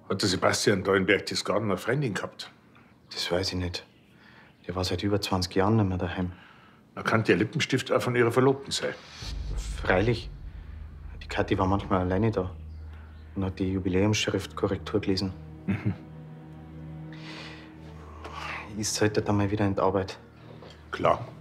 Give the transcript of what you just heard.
Hat der Sebastian da in Berchtesgaden eine Freundin gehabt? Das weiß ich nicht. Der war seit über 20 Jahren nicht mehr daheim. Da kann der Lippenstift auch von ihrer Verlobten sein. Freilich. Die Kathi war manchmal alleine da und hat die Jubiläumsschriftkorrektur gelesen. Ich sollte dann mal wieder in die Arbeit. Klar.